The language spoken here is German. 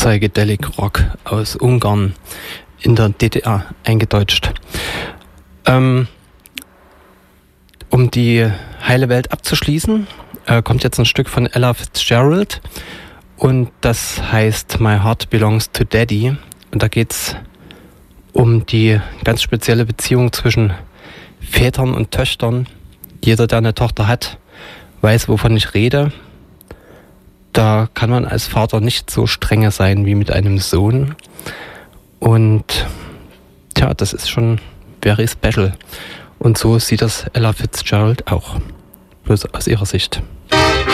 Psychedelic Rock aus Ungarn in der DDR eingedeutscht. Um die heile Welt abzuschließen, kommt jetzt ein Stück von Ella Fitzgerald und das heißt My Heart Belongs to Daddy. Und da geht's um die ganz spezielle Beziehung zwischen Vätern und Töchtern. Jeder, der eine Tochter hat, weiß, wovon ich rede. Da kann man als Vater nicht so strenge sein wie mit einem Sohn. Und tja, das ist schon very special. Und so sieht das Ella Fitzgerald auch. Bloß aus ihrer Sicht.